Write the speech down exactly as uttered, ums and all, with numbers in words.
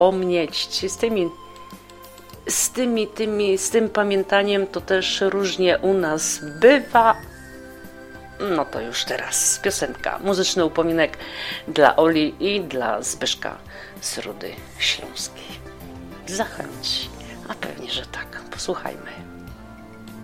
Pomnieć z tymi, z tymi, tymi, z tym pamiętaniem to też różnie u nas bywa. No to już teraz piosenka, muzyczny upominek dla Oli i dla Zbyszka z Rudy Śląskiej. Zachęci, a pewnie, że tak. Posłuchajmy.